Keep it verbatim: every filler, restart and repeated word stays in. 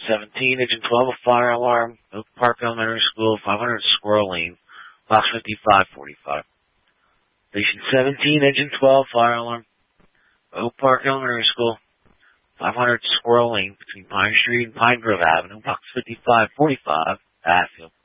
seventeen, Engine twelve, a fire alarm, Oak Park Elementary School, five hundred Squirrel Lane, box fifty-five forty-five. Station seventeen, Engine twelve, fire alarm, Oak Park Elementary School, five hundred Squirrel Lane, between Pine Street and Pine Grove Avenue, box fifty-five forty-five, Hatfield.